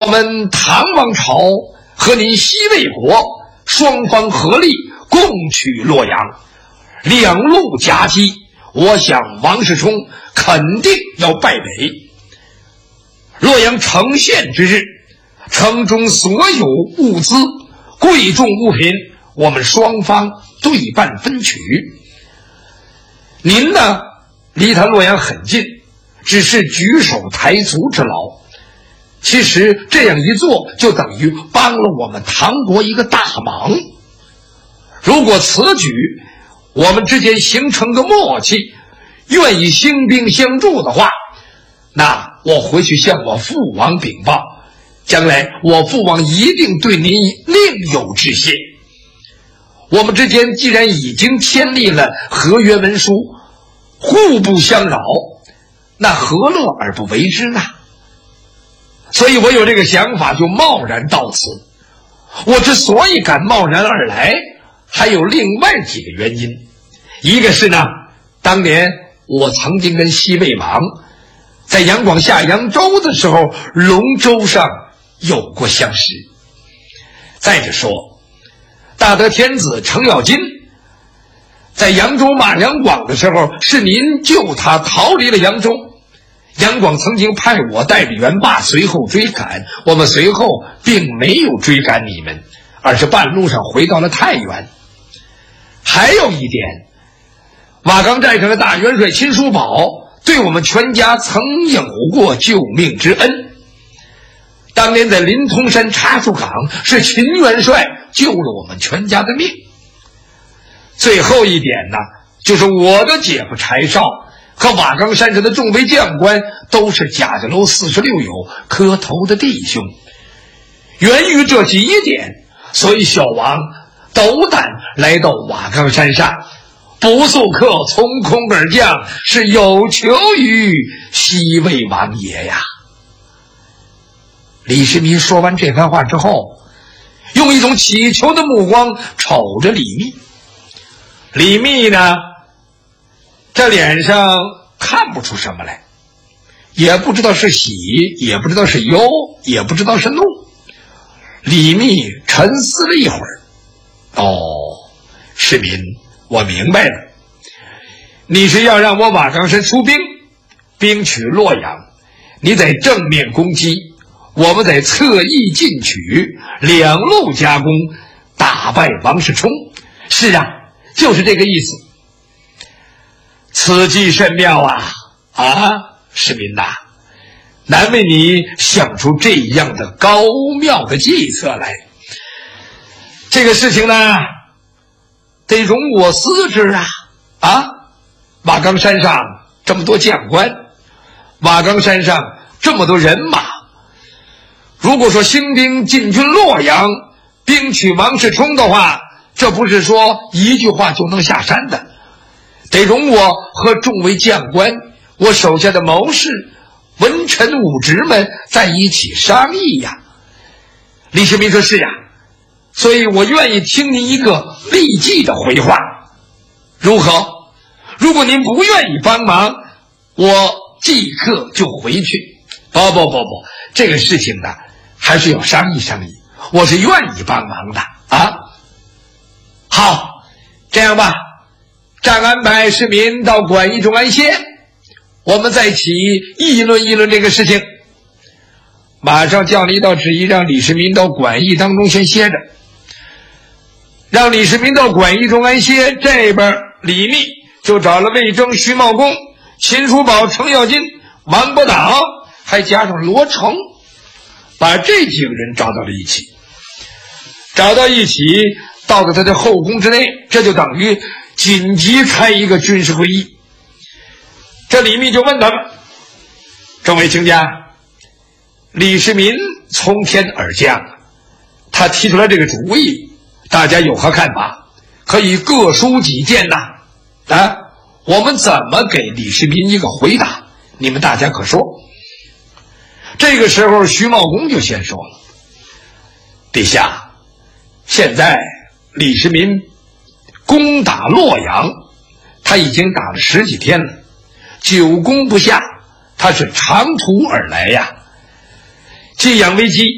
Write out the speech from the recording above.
们唐王朝和您西魏国双方合力共取洛阳，两路夹击，我想王世充肯定要败北。洛阳城陷之日，城中所有物资、贵重物品，我们双方对半分取。您呢，离他洛阳很近，只是举手抬足之劳。其实这样一做，就等于帮了我们唐国一个大忙。如果此举我们之间形成个默契，愿意兴兵相助的话，那我回去向我父王禀报，将来我父王一定对您另有致谢。我们之间既然已经签立了合约文书，互不相扰，那何乐而不为之呢？所以我有这个想法，就贸然到此。我之所以敢贸然而来，还有另外几个原因。一个是呢，当年我曾经跟西魏王在杨广下扬州的时候，龙舟上有过相识。再者说，大德天子程咬金在扬州骂杨广的时候，是您救他逃离了扬州。杨广曾经派我带着袁霸随后追赶，我们随后并没有追赶你们，而是半路上回到了太原。还有一点，瓦岗寨上的大元帅秦叔宝对我们全家曾有过救命之恩。当年在临潼山查处岗，是秦元帅救了我们全家的命。最后一点呢，就是我的姐夫柴少和瓦岗山上的众位将官都是贾家楼46友磕头的弟兄。源于这几点，所以小王斗胆来到瓦岗山上，不速客从空而降，是有求于西魏王爷呀。李世民说完这番话之后，用一种乞求的目光瞅着李密。李密呢，这脸上看不出什么来，也不知道是喜，也不知道是忧，也不知道是怒。李密沉思了一会儿，世民，我明白了，你是要让我瓦岗山出兵，兵取洛阳，你得正面攻击，我们得侧翼进取，两路夹攻，打败王世充。是啊，就是这个意思。此计甚妙啊！世民呐，难为你想出这样的高妙的计策来。这个事情呢，得容我思之瓦岗山上这么多将官，瓦岗山上这么多人马，如果说兴兵进军洛阳，兵取王世充的话，这不是说一句话就能下山的，得容我和众位将官，我手下的谋士、文臣武职们在一起商议呀。李世民说是呀，所以我愿意听您一个立即的回话，如何？如果您不愿意帮忙，我即刻就回去。不，这个事情呢，还是要商议商议，我是愿意帮忙的好，这样吧，暂安排世民到馆驿中安歇，我们再起议论议论这个事情。马上叫了一道旨意，让李世民到馆驿当中先歇着，让李世民到馆驿中安歇。这边李密就找了魏征、徐茂公、秦叔宝、程咬金、王伯党，还加上罗成，把这几个人找到了一起。找到一起，到了他的后宫之内，这就等于紧急开一个军事会议。这李密就问他们：众位卿家，李世民从天而降，他提出来这个主意，大家有何看法？可以各抒己见我们怎么给李世民一个回答？你们大家可说。这个时候徐茂公就先说了：陛下，现在李世民攻打洛阳，他已经打了10几天了，久攻不下，他是长途而来呀。既养危机，